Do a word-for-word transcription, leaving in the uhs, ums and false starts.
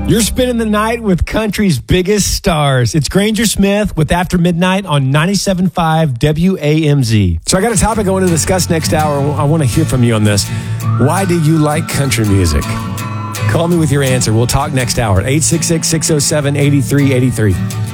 You're spending the night with country's biggest stars. It's Granger Smith with After Midnight on ninety-seven point five W A M Z. So I got a topic I want to discuss next hour. I want to hear from you on this. Why do you like country music? Call me with your answer. We'll talk next hour. eight six six, six oh seven, eight three eight three.